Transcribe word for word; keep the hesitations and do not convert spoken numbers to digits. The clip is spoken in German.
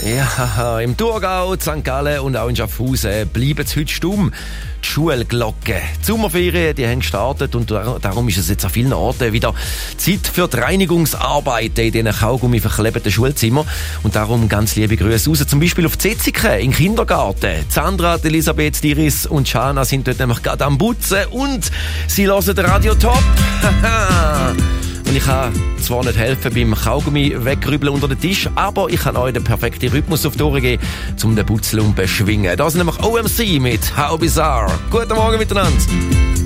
Ja, im Thurgau, Sankt Gallen und auch in Schaffhausen bleiben es heute stumm. Die Schulglocken. Die Sommerferien, die haben gestartet und darum ist es jetzt an vielen Orten wieder Zeit für die Reinigungsarbeiten in diesen Kaugummi verklebten Schulzimmern. Und darum ganz liebe Grüße raus, zum Beispiel auf Zetziken im Kindergarten. Sandra, Elisabeth, Diris und Shana sind dort nämlich gerade am Putzen und sie hören den Radio Top. Und ich kann zwar nicht helfen beim Kaugummi wegrübeln unter den Tisch, aber ich kann euch den perfekten Rhythmus auf die Ohren geben, um den Putzlumpen zu schwingen. Das ist nämlich O M C mit How Bizarre. Guten Morgen miteinander.